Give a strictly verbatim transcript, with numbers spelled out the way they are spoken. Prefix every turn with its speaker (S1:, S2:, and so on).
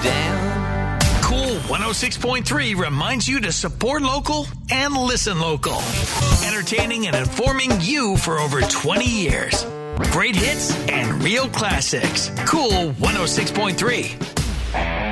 S1: down.
S2: Cool one oh six point three reminds you to support local and listen local. Entertaining and informing you for over twenty years. Great hits and real classics. Cool one oh six point three.